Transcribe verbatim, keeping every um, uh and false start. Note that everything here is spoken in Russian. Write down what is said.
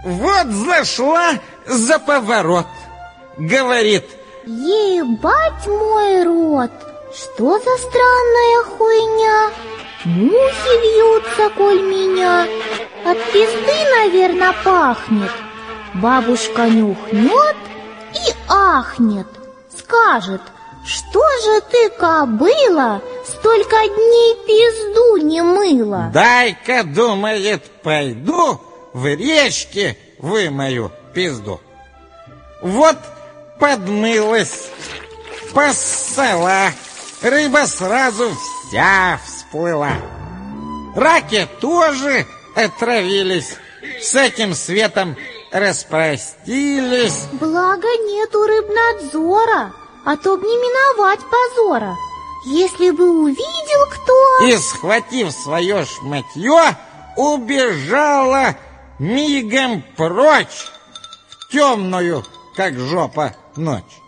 Вот зашла за поворот. Говорит: ебать мой рот, что за странная хуйня? Мухи вьются коль меня, от пизды, наверное, пахнет. Бабушка нюхнет и ахнет, скажет: что же ты, кобыла, столько дней пизду не мыла? Дай-ка, думает, пойду в речке вымою пизду. Вот подмылась, поссала, рыба сразу вся всплыла. Раки тоже отравились, с этим светом распростились. Благо нету рыбнадзора, а то б не миновать позора. Если бы увидел кто... И, схватив свое шматье, убежала мигом прочь в темную, как жопа, ночь.